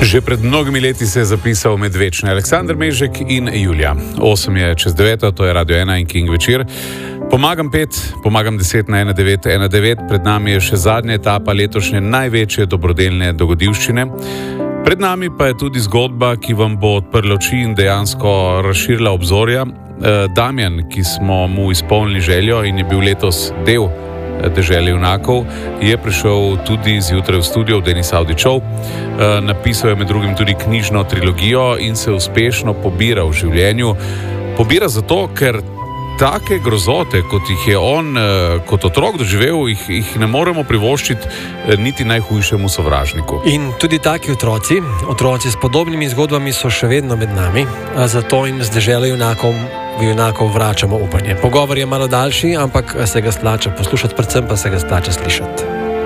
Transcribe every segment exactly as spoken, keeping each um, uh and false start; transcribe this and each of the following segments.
Že pred mnogimi leti se je zapisal med večne Aleksandar Mežek in Julija. Osem je čez deveto, to je Radio ena in King večer. Pomagam pet, pomagam deset na ena devet ena devet. Pred nami je še zadnja etapa letošnje največje dobrodelne dogodivščine. Pred nami pa je tudi zgodba, ki vam bo odprla oči in dejansko razširila obzorja. Damjan, ki smo mu izpolnili željo in je bil letos del Dežele junakov, je prišel tudi zjutraj v studio v Denis Audi Show. Napisal je med drugim tudi knjižno trilogijo in se uspešno pobira v življenju. Pobira zato, ker take grozote, kot jih je on kot otrok doživel, jih, jih ne moremo privoščiti niti najhujšemu sovražniku. In tudi taki otroci, otroci s podobnimi zgodbami so še vedno med nami, zato jim z Deželo junakov junakov vračamo upanje. Pogovor je malo daljši, ampak se ga splača poslušati, predvsem pa se ga splača slišati.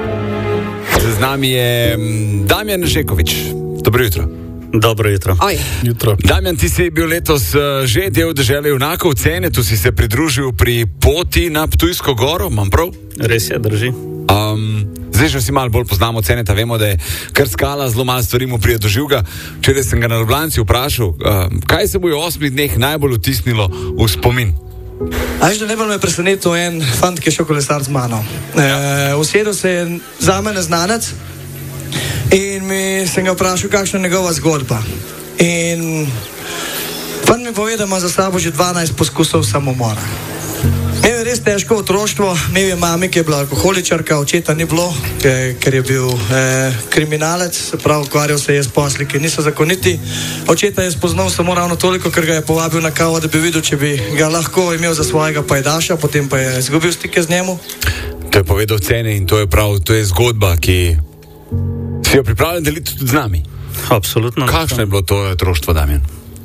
Z nami je Damjan Žekovič. Dobro jutro. Dobro jutro. jutro. Damjan, ti si bil letos že del Dežele junakov, Cenetu si se pridružil pri poti na Ptujsko goro, imam prav? Res je, drži. Um, zdaj, že si malo bolj poznamo Ceneta, vemo, da je kar skala, zelo malo stvari mu prije do živega. Včeraj sem ga na Ljubljanci vprašal, uh, kaj se bo v osmih dneh najbolj vtisnilo v spomin? Až da najbolj me je presenetil en fant, ki je šel kolesar z mano. Ja. E, usedel se je za me neznanec in mi sem ga vprašal, kakšna je njegova zgodba. In fant mi pove, da ima za sabo že dvanajst poskusov samomora. Imel je res težko otroštvo, imel je mami, ki je bila alkoholičarka, očeta ni bilo, ker je bil eh, kriminalec, prav ukvarjal se je s posli, ki niso zakoniti. Očeta je spoznal samo ravno toliko, ker ga je povabil na kavo, da bi videl, če bi ga lahko imel za svojega pajdaša, potem pa je izgubil stike z njemu. To je povedal Cene in to je prav, to je zgodba, ki si jo pripravljen deliti tudi z nami. Absolutno. Kakšno je bilo to otroštvo, Damjan?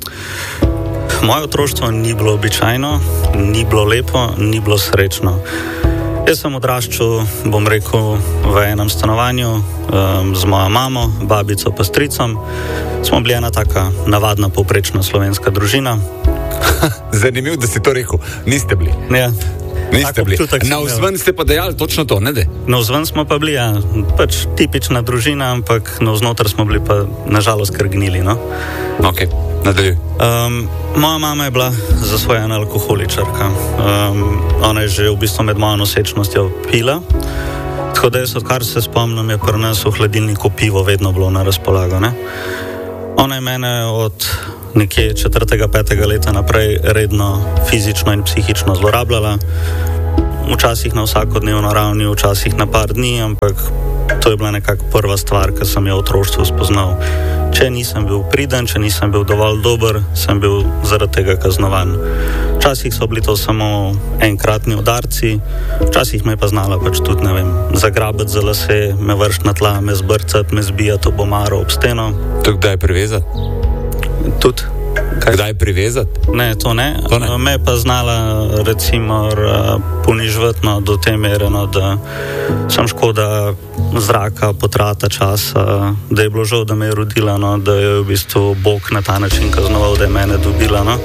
Moje otroštvo ni bilo običajno, ni bilo lepo, ni bilo srečno. Jaz sem odraščal, bom rekel, v enem stanovanju um, z mojo mamo, babico pa stricom. Smo bili ena taka navadna povprečna slovenska družina. Zanimivo, da si to rekel. Niste bili. Ja. Niste bili. Na vzven ste pa dejali točno to, ne de? Na vzven smo pa bili, ja. Pač tipična družina, ampak na vznoter smo bili pa nažalost kar gnili, no? Ok. Um, moja mama je bila zasvojena alkoholičarka. Um, ona je že v bistvu med mojo nosečnostjo pila. Tako da jaz, odkar se spomnim, je pri nas v hladilniku pivo vedno bilo na razpolago. Ne? Ona je mene od nekje četrtega, petega leta naprej redno fizično in psihično zlorabljala. Včasih na vsakodnevno ravni, včasih na par dni, ampak to je bila nekako prva stvar, ki sem jo v otroštvu spoznal. Če nisem bil priden, če nisem bil dovolj dober, sem bil zaradi tega kaznovan. Včasih so bili to samo enkratni udarci, včasih me je pa znala pač tudi, ne vem, zagrabiti za lase, me vršiti na tla, me zbrcati, me zbijati ob omaro, ob steno. To kdaj privezati? Tudi. Kaj? Kdaj privezati? Ne, to ne. To ne. Me je pa znala, recimo, ponižvetno do te mere, no, da sem škoda zraka, potrata časa, da je bilo žal, da me je rodila, no, da je v bistvu Bog na ta način kaznoval, da je mene dobila. No.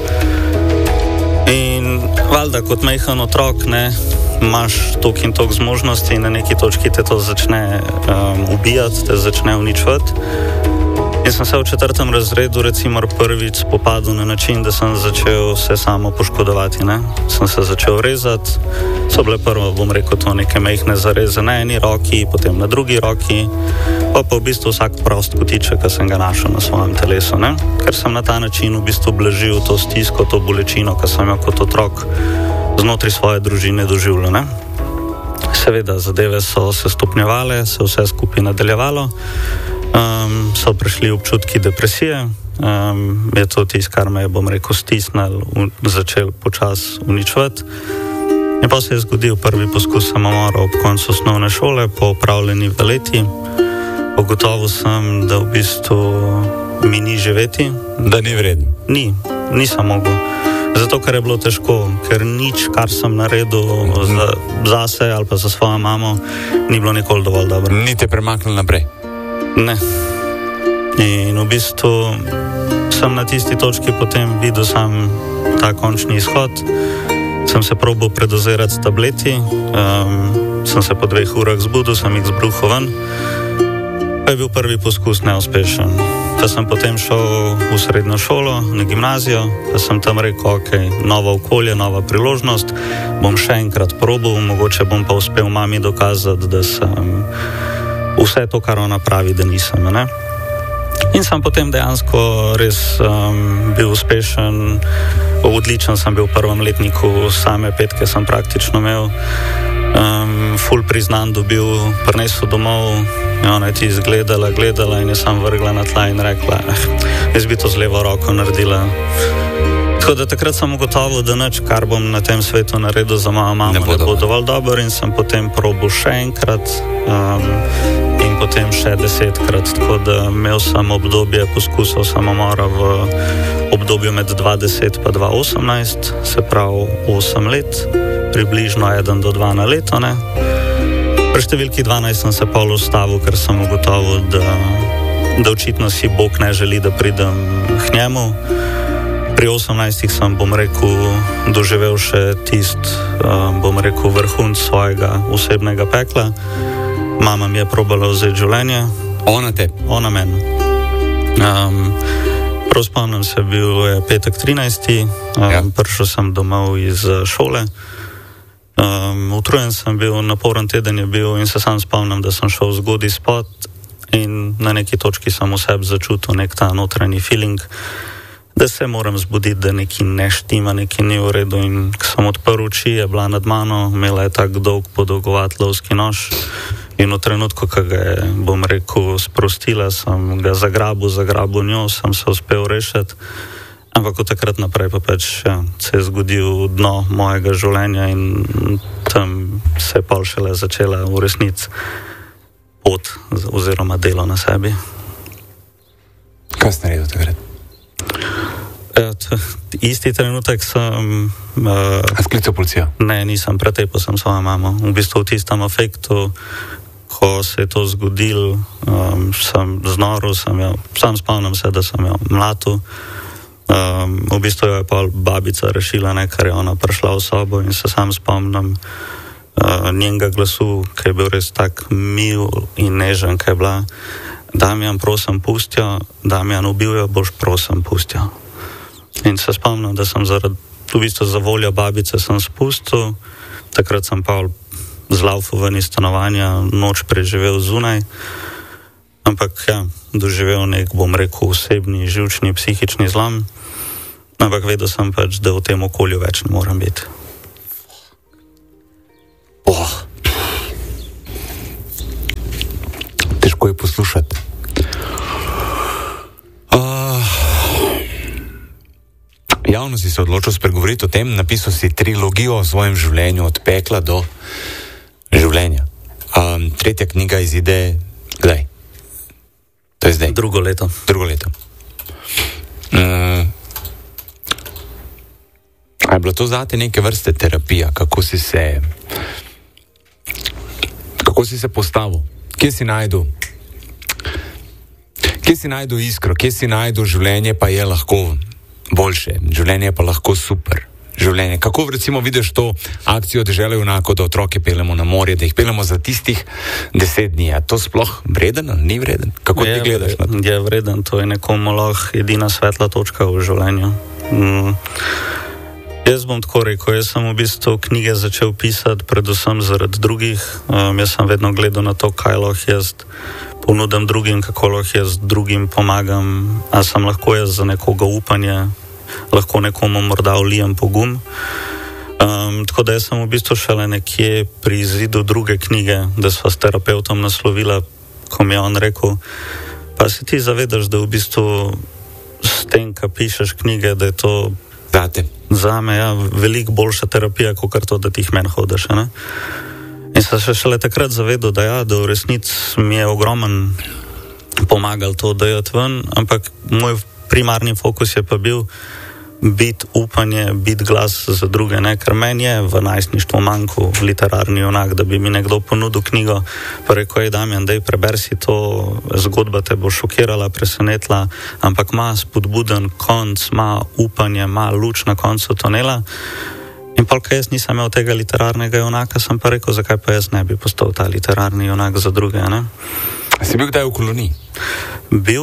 In valjda kot majhen otrok, ne, imaš toliko in toliko zmožnosti in na neki točki te to začne um, ubijati, te začne uničevati. In sem se v četrtem razredu recimo prvič spopadal na način, da sem začel se samo poškodovati, ne. Sem se začel rezati, so bile prvo, bom rekel, to neke majhne zareze na eni roki, potem na drugi roki, pa pa v bistvu vsak prost kotiček, ki sem ga našel na svojem telesu, ne. Ker sem na ta način v bistvu blažil to stisko, to bolečino, ki sem jo kot otrok znotraj svoje družine doživljal, ne. Seveda, zadeve so se stopnjevale, se vse skupaj nadaljevalo. Um, so prišli občutki depresije, um, je to tisto, kar me je, bom rekel, stisnil, začel počas uničevati. In pa se je zgodil prvi poskus samomora ob koncu osnovne šole, po opravljeni valeti. Ugotovil sem, da v bistvu mi ni živeti. Da ni vreden? Ni, nisem mogel. Zato, ker je bilo težko, ker nič, kar sem naredil za, zase ali pa za svojo mamo, ni bilo nikoli dovolj dobro. Ni te premaknil naprej? Ne. In v bistvu sem na tisti točki potem videl sam ta končni izhod. Sem se probal predozirati s tableti, um, sem se po dveh urah zbudil, sem jih zbruhal ven. Pa je bil prvi poskus neuspešen. pa sem potem šel v srednjo šolo, na gimnazijo, pa sem tam rekel, ok, novo okolje, nova priložnost, bom še enkrat probal, mogoče bom pa uspel mami dokazati, da sem vse to, kar ona pravi, da nisem, ne? In sem potem dejansko res um, bil uspešen, odličen sem bil v prvem letniku, same petke sem praktično imel, um, ful priznan dobil, prinesel domov, ona je ti izgledala, gledala in je sam vrgla na tla in rekla, eh, jaz bi to z levo roko naredila. Tako da takrat sem ugotovil, da nič, kar bom na tem svetu naredil za mojo mamo, ne bo, ne bo dovolj dobro in sem potem probal še enkrat um, in potem še desetkrat. Tako da imel sem obdobje poskusov samomora v obdobju med dva deset pa dva osemnajst, se pravi osem let, približno eden do dva na leto, ne. Pri številki dvanajst sem se pol ustavil, ker sem ugotovil, da, da očitno si Bog ne želi, da pridem k njemu. Pri osemnajstih sem, bom rekel, doživel še tist, um, bom rekel, vrhunc svojega osebnega pekla. Mama mi je probala vzeti življenje. Ona te? Ona meni. Um, prav spomnim se, bil je petek trinajsti Um, ja. Prišel sem domov iz šole. Um, utrujen sem bil, naporen teden je bil in se sam spomnim, da sem šel zgodaj spot in na neki točki sem v sebi začutil nek ta notranji feeling, da se moram zbuditi, da nekaj ne štima, nekaj ni v redu in ko sem odprl oči, je bila nad mano, imela je tak dolg podolgovat lovski nož in v trenutku, ko ga je, bom rekel, sprostila, sem ga zagrabil, zagrabil njo, sem se uspel rešiti, ampak od takrat naprej pa pač ja, se je zgodil dno mojega življenja in tam se je pol šele začela v resnici pot oziroma delo na sebi. Kaj si naredil takrat? Isti trenutek sem... Uh, A sklical policijo? Ne, nisem, pretepal sem svojo mamo. V bistvu v tistem efektu, ko se je to zgodilo, um, sem znoril, sem jo, sam spomnim se, da sem jo mlatil. Um, v bistvu jo je pa babica rešila, ne, ker je ona prišla v sobo in se sam spomnim uh, njenega glasu, ki je bil res tak mil in nežen, ki je bila: Damjan, prosim, pustijo, Damjan, ubil jo boš, prosim, pustijo. In se spomnim, da sem zaradi, v bistvu za voljo babice sem spustil, takrat sem pa zlaufal ven iz stanovanja, noč preživel zunaj, ampak ja, doživel nek, bom rekel, osebni, živčni, psihični zlom, ampak vedel sem pač, da v tem okolju več ne moram biti. Oh. Težko je poslušati. Uh, javno si se odločil spregovoriti o tem, napisal si trilogijo o svojem življenju, od pekla do življenja. Um, tretja knjiga izide kdaj? To je zdaj? Drugo leto. Drugo leto. Uh, a je bilo to zate neke vrste terapija? Kako si se kako si se postavil? Kje si najdu? Kje si najdu iskro? Kje si najdu življenje pa je lahko boljše? Življenje pa lahko super. Življenje. Kako recimo vidiš to akcijo Dežela junakov, da otroke peljemo na morje, da jih peljemo za tistih deset dni? Je to sploh vreden ali ni vreden? Kako je, ti gledaš na to? Je vreden, to je nekomu lahko edina svetla točka v življenju. Mm. Jaz bom tako rekel, jaz sem v bistvu knjige začel pisati predvsem zaradi drugih. Um, jaz sem vedno gledal na to, kaj lahko jaz ponudim drugim, kako lahko jaz drugim pomagam, a sem lahko jaz za nekoga upanje, lahko nekomu morda vlijem pogum. Um, tako da jaz sem v bistvu šele nekje pri izidu druge knjige, da sva s terapeutom naslovila, ko mi je on rekel, pa se ti zavedaš, da v bistvu s tem, ko pišeš knjige, da je to Zate. Zame, ja, veliko boljša terapija, kot to, da ti jih men hodaš, ne? In sem se šele takrat zavedal, da ja, da v resnici mi je ogromen pomagal to dajati ven, ampak moj primarni fokus je pa bil biti upanje, biti glas za druge, ne? Ker meni je v najstništvu manjkal literarni junak, da bi mi nekdo ponudil knjigo, pa rekel, ej Damjan, daj preber si to, zgodba te bo šokirala, presenetila, ampak ima spodbuden konc, ima upanje, ima luč na koncu tunela. In pol, kaj jaz nisem imel tega literarnega junaka, sem pa rekel, zakaj pa jaz ne bi postal ta literarni junak za druge, ne? Si bil kdaj v koloniji? Bil,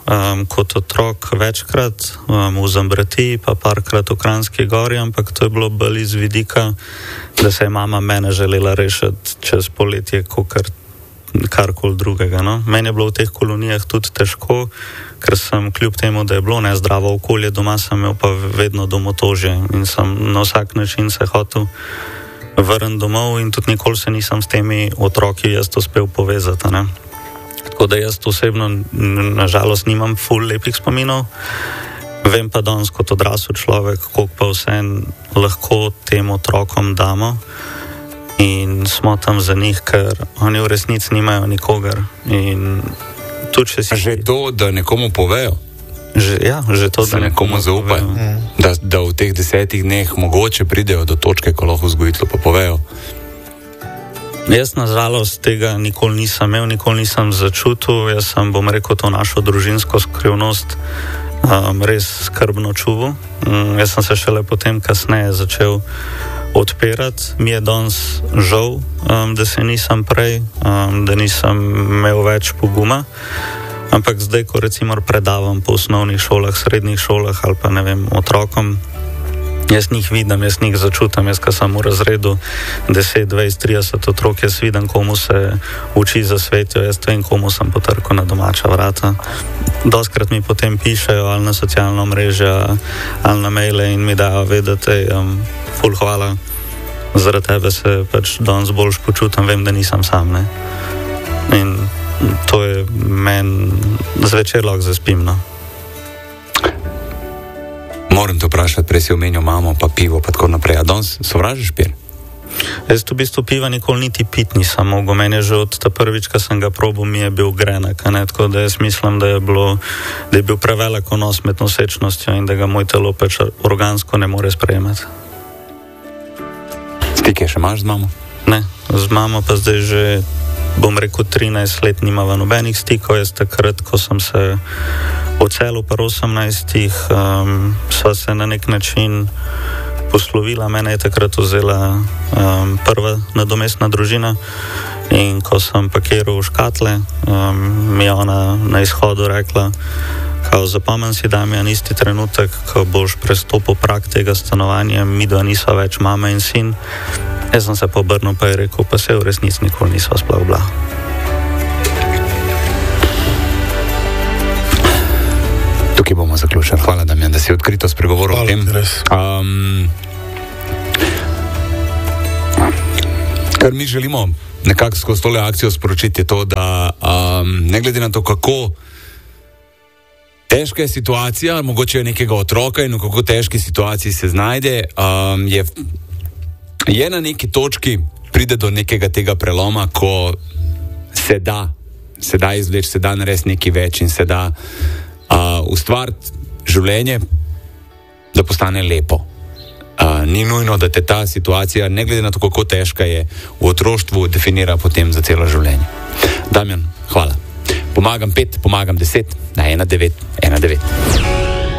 um, kot otrok večkrat um, v Zambrati, pa parkrat v Kranjski Gori, ampak to je bilo bolj iz vidika, da se je mama mene želela rešiti čez poletje, kakor karkoli drugega. No? Meni je bilo v teh kolonijah tudi težko, ker sem kljub temu, da je bilo nezdravo okolje, doma sem imel pa vedno domotožje in sem na vsak način se hotel vrniti domov in tudi nikoli se nisem s temi otroki jaz uspel povezati. Ne? Tako da jaz osebno nažalost nimam ful lepih spominov, vem pa danes kot odrasel človek, koliko pa vsem lahko tem otrokom damo in smo tam za njih, ker oni v resnici nimajo nikogar. In tudi če si... Že to, da nekomu povejo? Že, ja, že to, se da nekomu zaupajo. Mm. Da, da v teh desetih dneh mogoče pridejo do točke, ko lahko vzgojitelju pa povejo. Jaz nažalost tega nikoli nisem imel, nikoli nisem začutil. Jaz sem, bom rekel, to našo družinsko skrivnost um, res skrbno čuval. Um, jaz sem se šele potem kasneje začel odpirati. Mi je danes žal, um, da se nisem prej, um, da nisem imel več poguma. Ampak zdaj, ko recimo predavam po osnovnih šolah, srednjih šolah ali pa ne vem, otrokom, jaz njih vidim, jaz njih začutam, jaz ko sem v razredu deset, dvajset, trideset otrok, jaz vidim, komu se uči zasvetijo, jaz vem, komu sem potrkal na domača vrata. Doskrat mi potem pišejo ali na socialno mrežo ali na maile in mi dajo vedeti, um, ful hvala, zaradi tebe se pač danes boljš počutam, vem, da nisem sam, ne. In to je meni zvečer lahko zaspim, no. Moram te vprašati, prej si omenil mamo, pa pivo, pa tako naprej. A danes sovražiš pivo? Jaz v bistvu piva nikoli niti pit nisem mogel. Meni je že od ta prvič, ko sem ga probal, mi je bil grenek, ne? Tako da jaz mislim, da je, bilo, da je bil prevelik vnos med nosečnostjo in da ga moj telo pač organsko ne more sprejemati. Stike še imaš z mamo? Ne, z mamo pa zdaj že, bom rekel, trinajst let nimava nobenih stikov. Jaz takrat, ko sem se odselil pri osemnajstih, um, sva se na nek način poslovila. Mene je takrat vzela um, prva nadomestna družina in ko sem pakiral škatle, um, mi je ona na izhodu rekla, kao zapomem si, Damjan, isti trenutek, ko boš prestopil prag tega stanovanja, midva nisva več mama in sin. Jaz sem se pobrnil pa je rekel, pa se v resnici nikoli nisva sploh bila. Tukaj bomo zaključili. Hvala, Damjan, da si odkrito spregovoril o tem. Um, kar mi želimo nekako skozi tole akcijo sporočiti je to, da um, ne glede na to, kako težka je situacija, mogoče je nekega otroka in v kako težki situaciji se znajde, um, je, je na neki točki pride do nekega tega preloma, ko se da, se da izvleči, se da narediti nekaj več in se da Uh, ustvariti življenje, da postane lepo. Uh, ni nujno, da te ta situacija, ne glede na to, kako težka je, v otroštvu definira potem za celo življenje. Damjan, hvala. Pomagam pet, pomagam deset, na ena devet ena devet.